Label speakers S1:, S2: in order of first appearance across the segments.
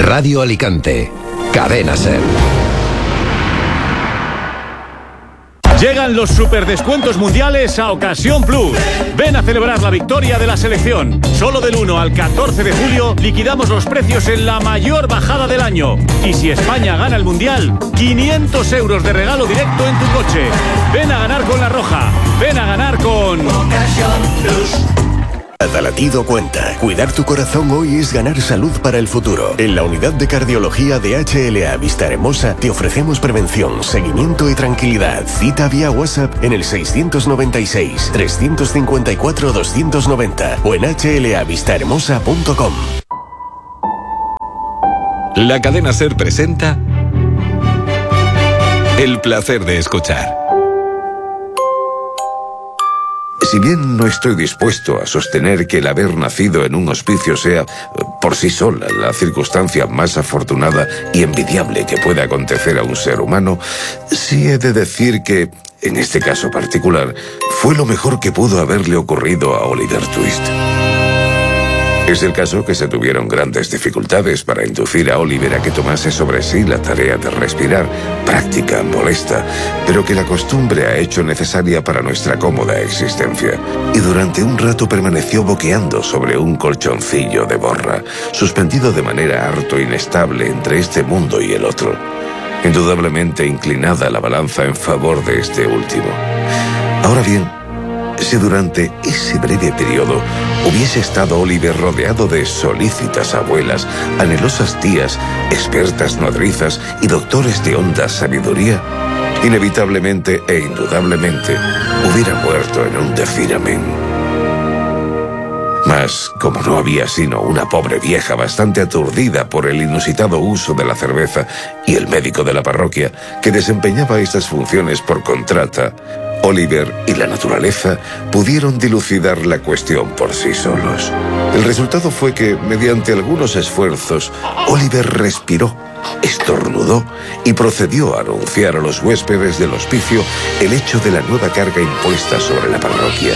S1: Radio Alicante. Cadena SER.
S2: Llegan los superdescuentos mundiales a Ocasión Plus. Ven a celebrar la victoria de la selección. Solo del 1 al 14 de julio liquidamos los precios en la mayor bajada del año. Y si España gana el mundial, 500 euros de regalo directo en tu coche. Ven a ganar con La Roja. Ven a ganar con Ocasión Plus.
S3: Cada latido cuenta. Cuidar tu corazón hoy es ganar salud para el futuro. En la unidad de cardiología de HLA Vistahermosa te ofrecemos prevención, seguimiento y tranquilidad. Cita vía WhatsApp en el 696 354 290 o en hlavistahermosa.com.
S4: La cadena SER presenta El placer de escuchar.
S5: Si bien no estoy dispuesto a sostener que el haber nacido en un hospicio sea, por sí sola, la circunstancia más afortunada y envidiable que pueda acontecer a un ser humano, sí he de decir que, en este caso particular, fue lo mejor que pudo haberle ocurrido a Oliver Twist. Es el caso que se tuvieron grandes dificultades para inducir a Oliver a que tomase sobre sí la tarea de respirar, práctica, molesta, pero que la costumbre ha hecho necesaria para nuestra cómoda existencia. Y durante un rato permaneció boqueando sobre un colchoncillo de borra, suspendido de manera harto inestable entre este mundo y el otro. Indudablemente inclinada la balanza en favor de este último. Ahora bien, si durante ese breve periodo hubiese estado Oliver rodeado de solícitas abuelas, anhelosas tías, expertas nodrizas y doctores de honda sabiduría, inevitablemente e indudablemente hubiera muerto en un decir amén. Mas, como no había sino una pobre vieja bastante aturdida por el inusitado uso de la cerveza y el médico de la parroquia, que desempeñaba estas funciones por contrata, Oliver y la naturaleza pudieron dilucidar la cuestión por sí solos. El resultado fue que, mediante algunos esfuerzos, Oliver respiró, estornudó y procedió a anunciar a los huéspedes del hospicio el hecho de la nueva carga impuesta sobre la parroquia.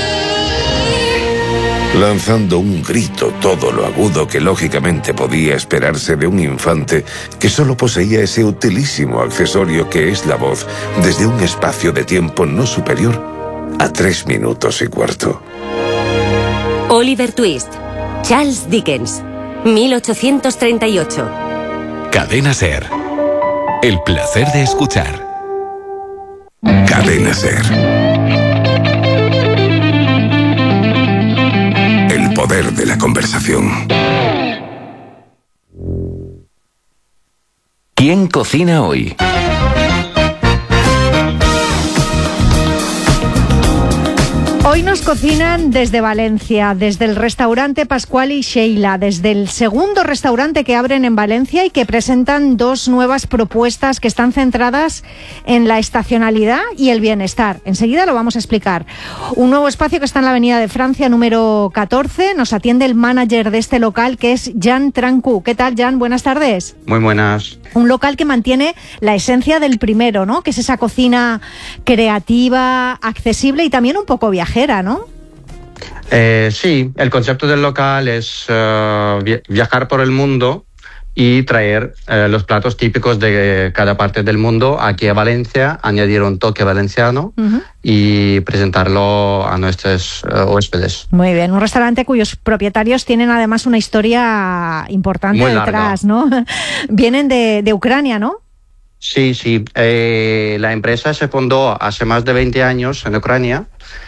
S5: Lanzando un grito todo lo agudo que lógicamente podía esperarse de un infante que solo poseía ese utilísimo accesorio que es la voz desde un espacio de tiempo no superior a 3 minutos y cuarto.
S6: Oliver Twist, Charles Dickens, 1838.
S4: Cadena SER. El placer de escuchar.
S5: Cadena SER. El poder de la conversación.
S1: ¿Quién cocina hoy?
S7: Hoy nos cocinan desde Valencia, desde el restaurante Pascual y Sheila, desde el segundo restaurante que abren en Valencia y que presentan 2 nuevas propuestas que están centradas en la estacionalidad y el bienestar. Enseguida lo vamos a explicar. Un nuevo espacio que está en la Avenida de Francia, número 14. Nos atiende el manager de este local, que es Jan Trancu. ¿Qué tal, Jan? Buenas tardes.
S8: Muy buenas.
S7: Un local que mantiene la esencia del primero, ¿no? Que es esa cocina creativa, accesible y también un poco viajera, ¿no?
S8: Sí, el concepto del local es viajar por el mundo y traer los platos típicos de cada parte del mundo aquí a Valencia, añadir un toque valenciano y presentarlo a nuestros huéspedes.
S7: Muy bien, un restaurante cuyos propietarios tienen además una historia importante
S8: muy
S7: detrás,
S8: larga,
S7: ¿no? Vienen de Ucrania, ¿no?
S8: Sí. La empresa se fundó hace más de 20 años en Ucrania.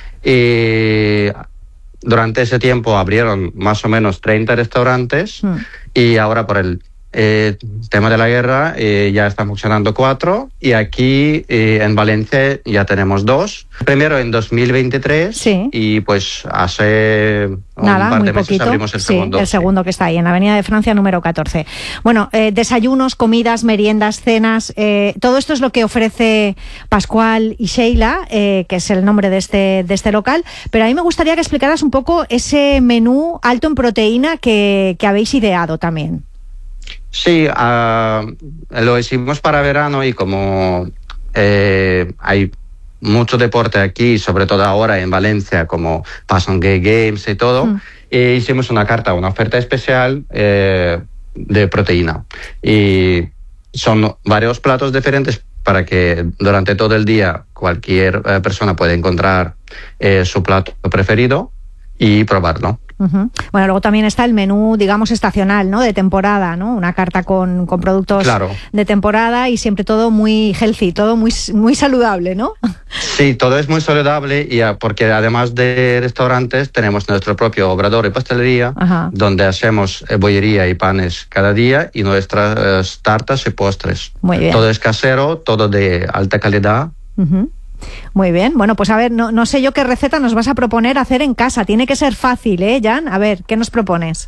S8: Durante ese tiempo abrieron más o menos 30 restaurantes y ahora por el tema de la guerra ya están funcionando 4 y aquí en Valencia ya tenemos 2. Primero en 2023
S7: sí.
S8: Y pues hace un par de meses poquito. Abrimos el segundo.
S7: El segundo que está ahí en la Avenida de Francia número 14. Bueno, desayunos, comidas, meriendas, cenas, todo esto es lo que ofrece Pascual y Sheila, que es el nombre de este local, pero a mí me gustaría que explicaras un poco ese menú alto en proteína que habéis ideado también.
S8: Sí, lo hicimos para verano y como hay mucho deporte aquí, sobre todo ahora en Valencia, como pasan Gay Games y todo, hicimos una oferta especial de proteína. Y son varios platos diferentes para que durante todo el día cualquier persona pueda encontrar su plato preferido y probarlo.
S7: Uh-huh. Bueno, luego también está el menú, digamos, estacional, ¿no? De temporada, ¿no? Una carta con productos de temporada y siempre todo muy healthy, todo muy saludable, ¿no?
S8: Sí, todo es muy saludable y porque además de restaurantes tenemos nuestro propio obrador y pastelería, donde hacemos bollería y panes cada día y nuestras tartas y postres. Muy bien. Todo es casero, todo de alta calidad.
S7: Uh-huh. Muy bien, bueno, pues a ver, no sé yo qué receta nos vas a proponer hacer en casa. Tiene que ser fácil, Jan? A ver, ¿qué nos propones?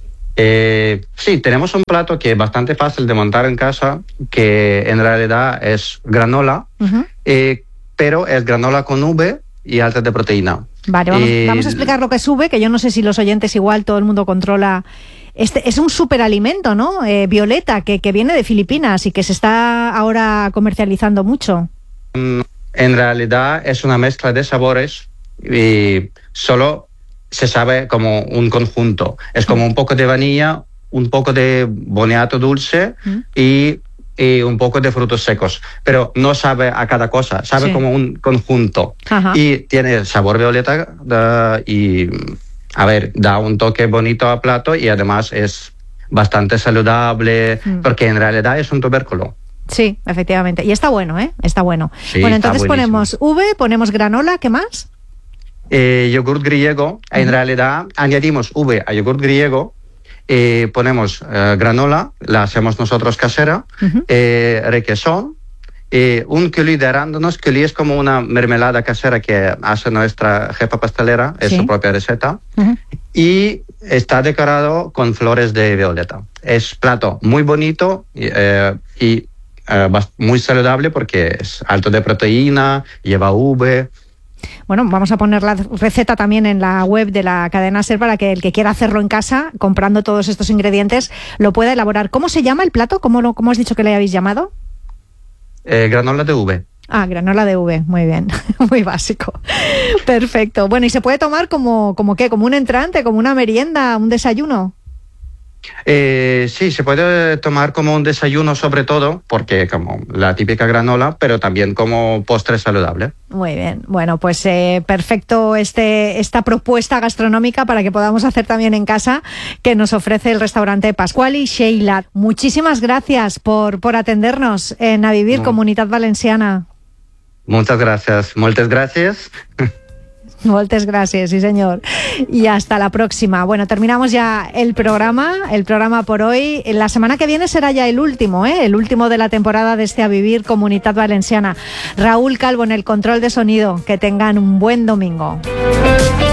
S8: Sí, tenemos un plato que es bastante fácil de montar en casa, que en realidad es granola, pero es granola con uve y alta de proteína.
S7: Vale, vamos a explicar lo que es uve, que yo no sé si los oyentes igual todo el mundo controla. Es un superalimento, ¿no? Violeta, que viene de Filipinas y que se está ahora comercializando mucho.
S8: En realidad es una mezcla de sabores y solo se sabe como un conjunto. Es como un poco de vainilla, un poco de boniato dulce y un poco de frutos secos. Pero no sabe a cada cosa, sabe como un conjunto. Y tiene sabor violeta y, a ver, da un toque bonito al plato y además es bastante saludable porque en realidad es un tubérculo.
S7: Sí, efectivamente. Y está bueno, ¿eh? Está bueno.
S8: Sí,
S7: bueno, entonces ponemos uve, ponemos granola, ¿qué más?
S8: Yogurt griego. En realidad añadimos uve a yogurt griego, ponemos granola, la hacemos nosotros casera, requesón, un coulis de arándanos. Coulis es como una mermelada casera que hace nuestra jefa pastelera, es su propia receta, y está decorado con flores de violeta. Es plato muy bonito y muy saludable porque es alto de proteína, lleva uve.
S7: Bueno, vamos a poner la receta también en la web de la cadena SER para que el que quiera hacerlo en casa, comprando todos estos ingredientes, lo pueda elaborar. ¿Cómo se llama el plato? ¿Cómo has dicho que le habéis llamado?
S8: Granola de uve.
S7: Ah, granola de uve, muy bien, muy básico. Perfecto. Bueno, ¿y se puede tomar como qué? ¿Como un entrante, como una merienda, un desayuno?
S8: Sí, se puede tomar como un desayuno sobre todo, porque como la típica granola, pero también como postre saludable.
S7: Muy bien, bueno, pues perfecto esta propuesta gastronómica para que podamos hacer también en casa, que nos ofrece el restaurante Pasquali Sheila. Muchísimas gracias por atendernos en A Vivir Comunitat Valenciana.
S8: Muchas gracias, moltes gràcies.
S7: Moltes gràcies, sí señor. Y hasta la próxima. Bueno, terminamos ya el programa por hoy. La semana que viene será ya el último de la temporada de este A Vivir Comunitat Valenciana. Raúl Calvo en el control de sonido. Que tengan un buen domingo.